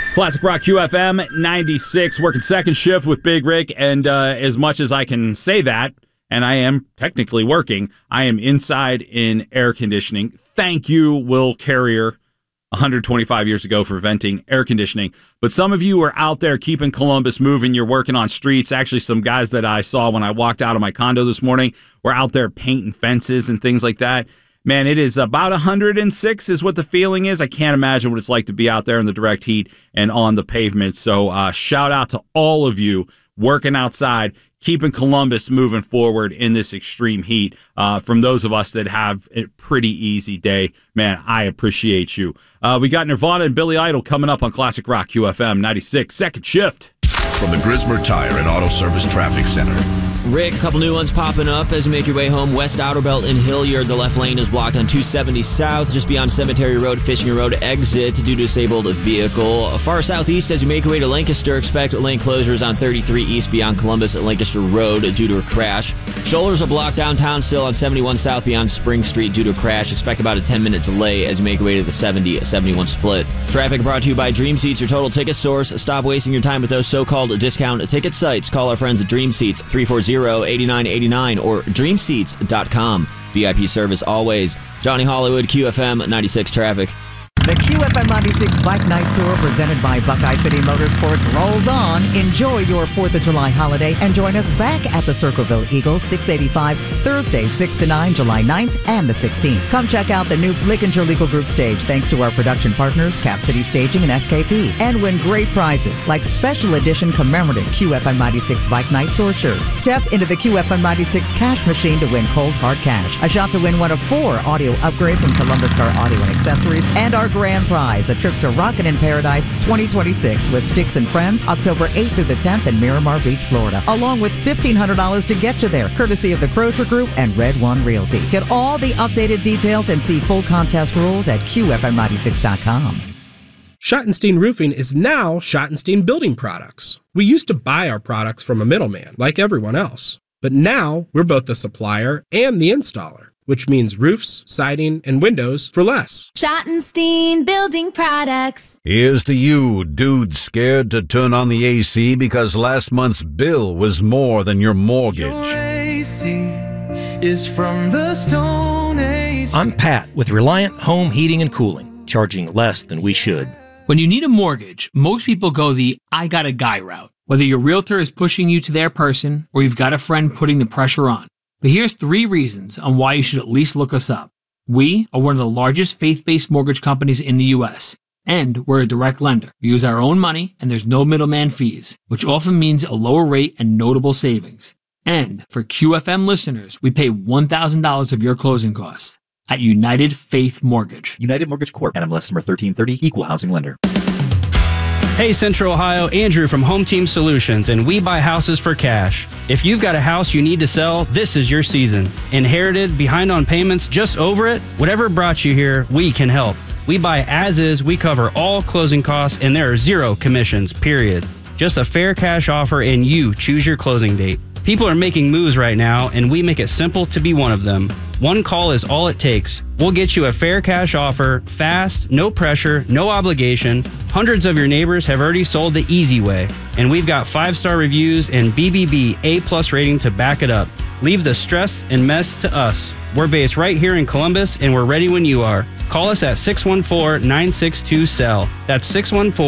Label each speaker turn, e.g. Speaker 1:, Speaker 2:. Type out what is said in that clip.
Speaker 1: Classic Rock QFM 96, working second shift with Big Rick, and as much as I can say that, and I am technically working, I am inside in air conditioning. Thank you, Will Carrier, 125 years ago for inventing air conditioning. But some of you are out there keeping Columbus moving. You're working on streets. Actually, some guys that I saw when I walked out of my condo this morning were out there painting fences and things like that. Man, it is about 106 is what the feeling is. I can't imagine what it's like to be out there in the direct heat and on the pavement. So shout out to all of you working outside, keeping Columbus moving forward in this extreme heat. From those of us that have a pretty easy day, man, I appreciate you. We got Nirvana and Billy Idol coming up on Classic Rock QFM 96, second shift.
Speaker 2: From the Grismer Tire and Auto Service Traffic Center.
Speaker 3: Rick, a couple new ones popping up as you make your way home. West Outer Belt in Hilliard, the left lane is blocked on 270 South, just beyond Cemetery Road, Fishing Road exit due to disabled vehicle. Far southeast as you make your way to Lancaster, expect lane closures on 33 East beyond Columbus at Lancaster Road due to a crash. Shoulders are blocked downtown still on 71 South beyond Spring Street due to a crash. Expect about a 10-minute delay as you make your way to the 70-71 split. Traffic brought to you by Dream Seats, your total ticket source. Stop wasting your time with those so-called discount ticket sites. Call our friends at Dream Seats, 340-8989 or dreamseats.com. VIP service always. Johnny Hollywood, QFM 96 traffic.
Speaker 4: The QFM 96 Bike Night Tour presented by Buckeye City Motorsports rolls on. Enjoy your 4th of July holiday and join us back at the Circleville Eagles, 685, Thursday, 6 to 9, July 9th and the 16th. Come check out the new Flickinger Legal Group stage thanks to our production partners, Cap City Staging and SKP. And win great prizes like special edition commemorative QFM 96 Bike Night Tour shirts. Step into the QFM 96 cash machine to win cold hard cash. A shot to win one of 4 audio upgrades from Columbus Car Audio and Accessories. And our grand prize, a trip to Rockin' in Paradise 2026 with Sticks and Friends, October 8th through the 10th in Miramar Beach, Florida, along with $1,500 to get you there, courtesy of the Crozier Group and Red One Realty. Get all the updated details and see full contest rules at QFM96.com.
Speaker 5: Schottenstein Roofing is now Schottenstein Building Products. We used to buy our products from a middleman, like everyone else. But now, we're both the supplier and the installer, which means roofs, siding, and windows for less.
Speaker 6: Schottenstein Building Products.
Speaker 7: Here's to you, dude scared to turn on the AC because last month's bill was more than your mortgage.
Speaker 8: Your AC is from the Stone Age.
Speaker 9: I'm Pat with Reliant Home Heating and Cooling, charging less than we should.
Speaker 10: When you need a mortgage, most people go the I got a guy route. Whether your realtor is pushing you to their person or you've got a friend putting the pressure on. But here's 3 reasons on why you should at least look us up. We are one of the largest faith-based mortgage companies in the U.S., and we're a direct lender. We use our own money, and there's no middleman fees, which often means a lower rate and notable savings. And for QFM listeners, we pay $1,000 of your closing costs at United Faith Mortgage.
Speaker 11: United Mortgage Corp. NMLS number 1330, Equal Housing Lender.
Speaker 12: Hey Central Ohio, Andrew from Home Team Solutions, and we buy houses for cash. If you've got a house you need to sell, this is your season. Inherited, behind on payments, just over it? Whatever brought you here, we can help. We buy as is, we cover all closing costs, and there are 0 commissions, period. Just a fair cash offer and you choose your closing date. People are making moves right now, and we make it simple to be one of them. One call is all it takes. We'll get you a fair cash offer, fast, no pressure, no obligation. Hundreds of your neighbors have already sold the easy way, and we've got 5-star reviews and BBB A+ rating to back it up. Leave the stress and mess to us. We're based right here in Columbus, and we're ready when you are. Call us at 614-962-SELL. That's 614